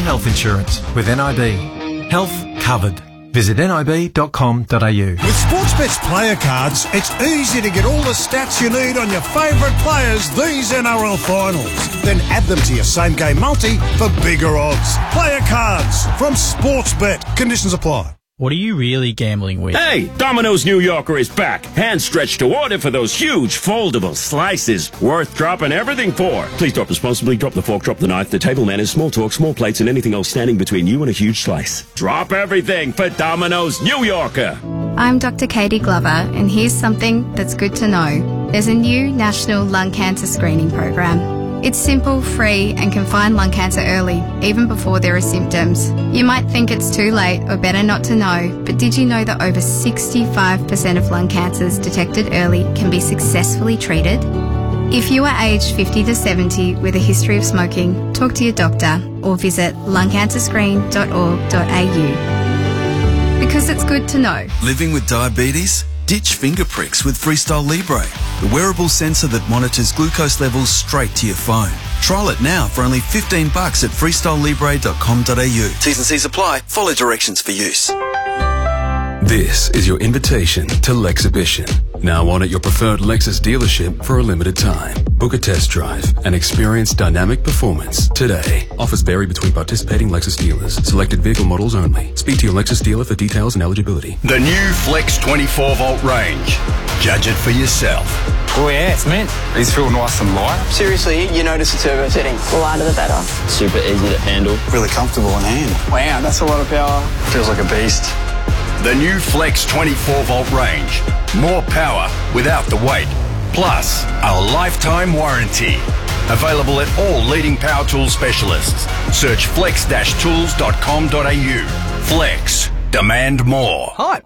health insurance with NIB. Health covered. Visit nib.com.au. With Sportsbet's player cards, it's easy to get all the stats you need on your favourite players these NRL finals. Then add them to your same-game multi for bigger odds. Player cards from Sportsbet. Conditions apply. What are you really gambling with? Hey, Domino's New Yorker is back. Hand stretched to order for those huge foldable slices. Worth dropping everything for. Please drop responsibly. Drop the fork, drop the knife, the table manners, small talk, small plates, and anything else standing between you and a huge slice. Drop everything for Domino's New Yorker. I'm Dr. Katie Glover, and here's something that's good to know. There's a new national lung cancer screening program. It's simple, free, and can find lung cancer early, even before there are symptoms. You might think it's too late or better not to know, but did you know that over 65% of lung cancers detected early can be successfully treated? If you are aged 50 to 70 with a history of smoking, talk to your doctor or visit lungcancerscreen.org.au. Because it's good to know. Living with diabetes? Ditch finger pricks with Freestyle Libre, the wearable sensor that monitors glucose levels straight to your phone. Trial it now for only $15 at freestylelibre.com.au. T's and C's apply. Follow directions for use. This is your invitation to Lexhibition. Now on at your preferred Lexus dealership for a limited time. Book a test drive and experience dynamic performance today. Offers vary between participating Lexus dealers. Selected vehicle models only. Speak to your Lexus dealer for details and eligibility. The new Flex 24-volt range. Judge it for yourself. Oh yeah, it's mint. These feel nice and light. Seriously, you notice the turbo setting. The lighter the better. Super easy to handle. Really comfortable in hand. Wow, that's a lot of power. Feels like a beast. The new Flex 24-volt range. More power without the weight. Plus, a lifetime warranty. Available at all leading power tool specialists. Search flex-tools.com.au. Flex. Demand more. Hype.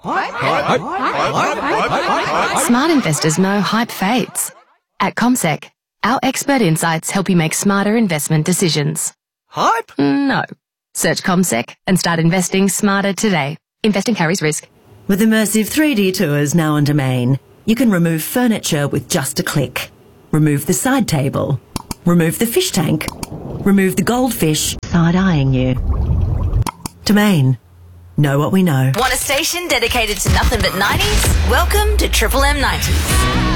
Smart investors know hype fades. At CommSec, our expert insights help you make smarter investment decisions. Hype? No. Search CommSec and start investing smarter today. Investing carries risk. With immersive 3D tours now on Domain, you can remove furniture with just a click. Remove the side table. Remove the fish tank. Remove the goldfish side-eyeing you. Domain. Know what we know. Want a station dedicated to nothing but 90s? Welcome to Triple M 90s.